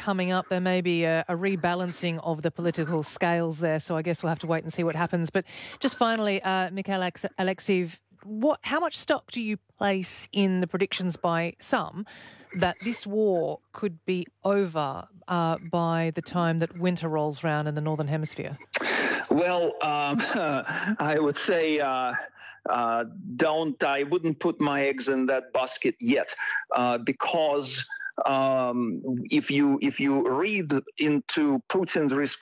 coming up. There may be a rebalancing of the political scales there, so I guess we'll have to wait and see what happens. But just finally, Mikhail Alexeyev, how much stock do you place in the predictions by some that this war could be over by the time that winter rolls round in the Northern Hemisphere? Well, I would say I wouldn't put my eggs in that basket yet, because if you read into Putin's response